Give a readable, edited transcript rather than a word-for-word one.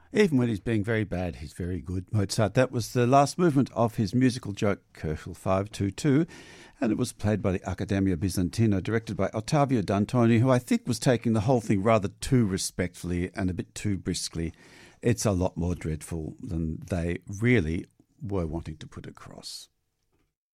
Even when he's being very bad, he's very good. Mozart. That was the last movement of his musical joke, Köchel 522, and it was played by the Accademia Bizantina, directed by Ottavio Dantoni, who I think was taking the whole thing rather too respectfully and a bit too briskly. It's a lot more dreadful than they really were wanting to put across.